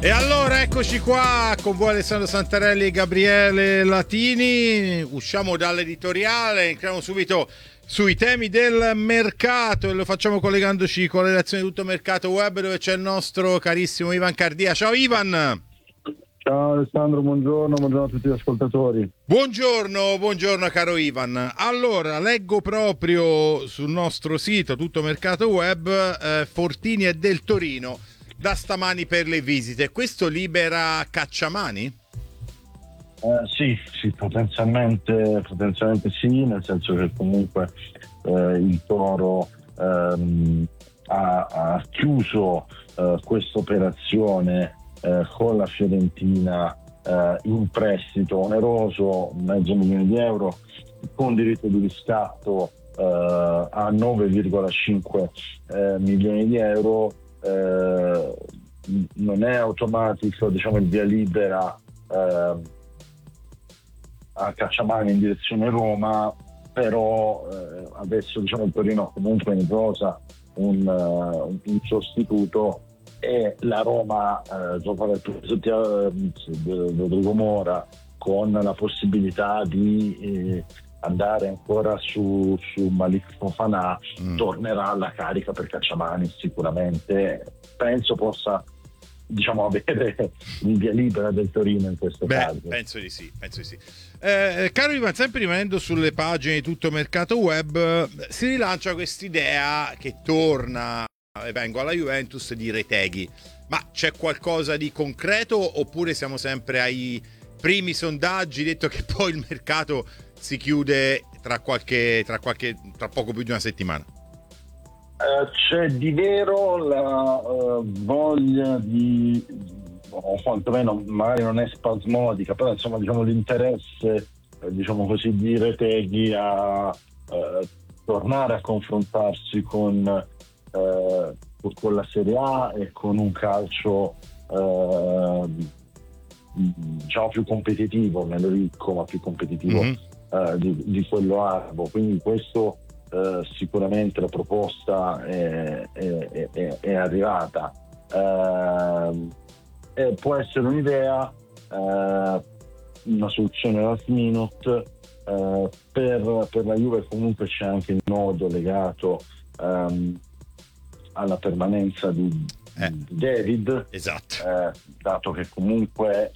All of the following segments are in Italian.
E allora eccoci qua con voi Alessandro Santarelli e Gabriele Latini. Usciamo dall'editoriale, entriamo subito sui temi del mercato e lo facciamo collegandoci con la redazione di Tutto Mercato Web, dove c'è il nostro carissimo Ivan Cardia. Ciao Ivan! Ciao Alessandro, buongiorno a tutti gli ascoltatori. Buongiorno caro Ivan. Allora, leggo proprio sul nostro sito Tutto Mercato Web, Fortini e del Torino da stamani per le visite. Questo libera Cacciamani? Sì, potenzialmente sì, nel senso che comunque il Toro ha chiuso questa operazione con la Fiorentina in prestito oneroso, €500,000, con diritto di riscatto a €9,5 milioni. Non è automatico, diciamo, il via libera a Cacciamani in direzione Roma, però adesso, diciamo, il Torino comunque in rosa un sostituto, e la Roma dopo aver preso Rodrigo Mora, con la possibilità di andare ancora su Malik Fofana, tornerà alla carica per Cacciamani. Sicuramente penso possa, diciamo, avere il via libera del Torino in questo caso. Penso di sì. Caro Ivan, sempre rimanendo sulle pagine di Tutto Mercato Web, si rilancia quest'idea che torna, vengo alla Juventus, di Retegui. Ma c'è qualcosa di concreto oppure siamo sempre ai primi sondaggi, detto che poi il mercato si chiude tra poco più di una settimana? C'è di vero la voglia di, o quantomeno magari non è spasmodica, però insomma, diciamo, l'interesse, diciamo così, di Retegui a tornare a confrontarsi con la Serie A e con un calcio diciamo più competitivo, meno ricco ma più competitivo di quello arabo. Quindi questo sicuramente la proposta è arrivata, e può essere un'idea, una soluzione last minute. Per la Juve comunque c'è anche il nodo legato alla permanenza di David, esatto, dato che comunque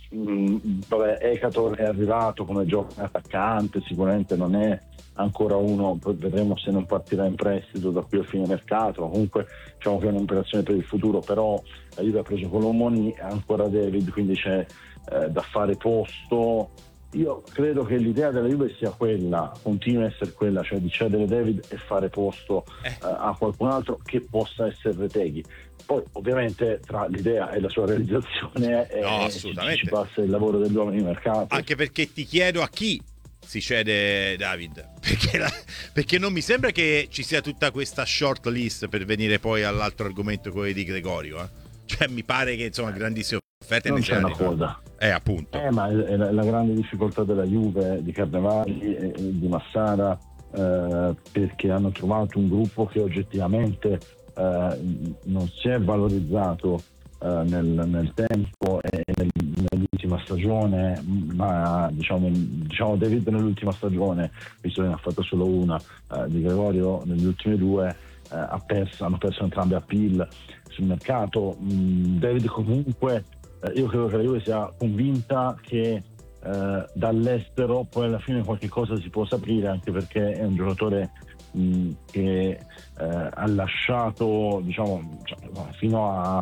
Ekator è arrivato come giovane attaccante, sicuramente non è ancora uno, poi vedremo se non partirà in prestito da qui a fine mercato. Comunque diciamo che è un'operazione per il futuro, però la Juve ha preso Colomoni e ancora David, quindi c'è da fare posto. Io credo che l'idea della Juve sia quella, continua a essere quella, cioè di cedere David e fare posto a qualcun altro che possa essere Retegui. Poi ovviamente tra l'idea e la sua realizzazione ci passa il lavoro degli uomini di mercato. Anche perché ti chiedo a chi si cede David, perché non mi sembra che ci sia tutta questa short list per venire poi all'altro argomento, quello di Gregorio, Cioè mi pare che insomma grandissime offerte non c'è una coda. Appunto. Ma è la grande difficoltà della Juve, di Carnevali e di Massara, perché hanno trovato un gruppo che oggettivamente non si è valorizzato nel tempo e nell'ultima stagione, ma diciamo David nell'ultima stagione, visto che ne ha fatto solo una, di Gregorio nelle ultime due, hanno perso entrambi appeal sul mercato. David comunque, io credo che la Juve sia convinta che dall'estero poi alla fine qualche cosa si possa aprire, anche perché è un giocatore che ha lasciato, diciamo, fino a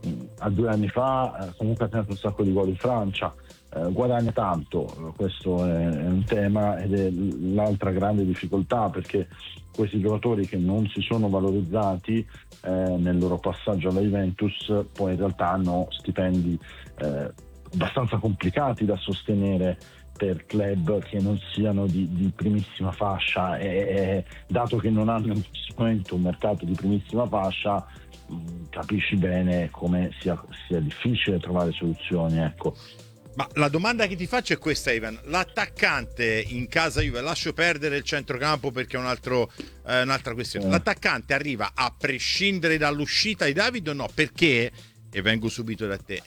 2 anni fa comunque ha tenuto un sacco di gol in Francia, guadagna tanto, questo è un tema ed è l'altra grande difficoltà, perché questi giocatori che non si sono valorizzati nel loro passaggio alla Juventus poi in realtà hanno stipendi abbastanza complicati da sostenere per club che non siano di primissima fascia, e dato che non hanno sicuramente un mercato di primissima fascia, capisci bene come sia difficile trovare soluzioni, ecco. Ma la domanda che ti faccio è questa, Ivan: l'attaccante in casa Juve, lascio perdere il centrocampo perché è un'altra questione, l'attaccante arriva a prescindere dall'uscita di David o no? Perché, e vengo subito da te,